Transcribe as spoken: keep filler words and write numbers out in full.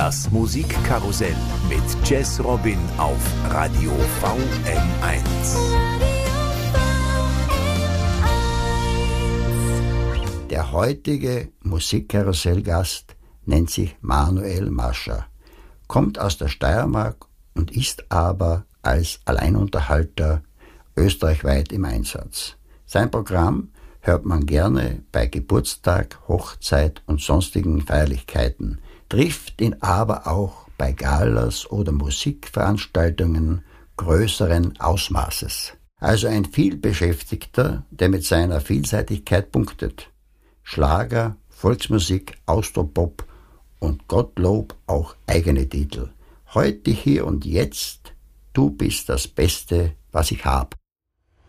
Das Musikkarussell mit Jazz Robin auf Radio V M eins. Der heutige Musikkarussellgast nennt sich Manuel Mascher, kommt aus der Steiermark und ist aber als Alleinunterhalter österreichweit im Einsatz. Sein Programm hört man gerne bei Geburtstag, Hochzeit und sonstigen Feierlichkeiten, trifft ihn aber auch bei Galas oder Musikveranstaltungen größeren Ausmaßes. Also ein vielbeschäftigter, der mit seiner Vielseitigkeit punktet. Schlager, Volksmusik, Austropop und Gottlob auch eigene Titel. Heute, hier und jetzt, du bist das Beste, was ich hab.